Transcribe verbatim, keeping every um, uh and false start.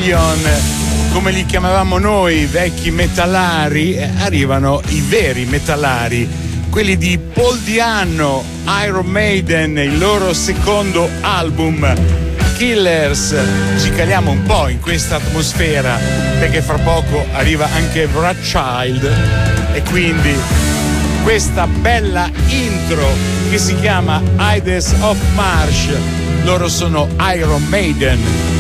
Million, come li chiamavamo noi vecchi metallari, eh, arrivano i veri metallari, quelli di Paul Di'Anno, Iron Maiden, il loro secondo album Killers. Ci caliamo un po' in questa atmosfera perché fra poco arriva anche Wrathchild e quindi questa bella intro che si chiama Ides of March. Loro sono Iron Maiden.